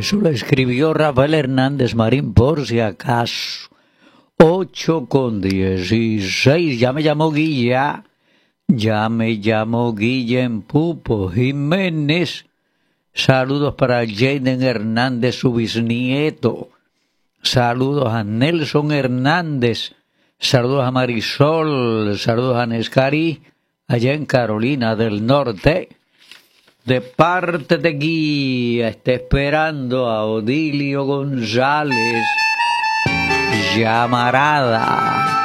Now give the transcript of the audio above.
Eso lo escribió Rafael Hernández Marín, por si acaso. 8:16. Ya me llamó Guilla. Ya me llamó Guillem Pupo Jiménez. Saludos para Jaden Hernández, su bisnieto. Saludos a Nelson Hernández. Saludos a Marisol. Saludos a Nescari, allá en Carolina del Norte. De parte de Guía, está esperando a Odilio González. Llamarada.